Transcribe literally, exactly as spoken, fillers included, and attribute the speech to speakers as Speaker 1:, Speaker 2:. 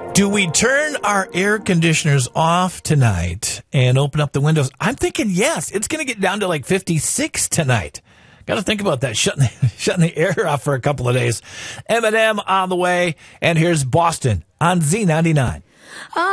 Speaker 1: Do we turn our air conditioners off tonight and open up the windows? I'm thinking yes. It's going to get down to like fifty-six tonight. Got to think about that, shutting the, shutting the air off for a couple of days. Eminem on the way, and here's Boston on Z ninety-nine.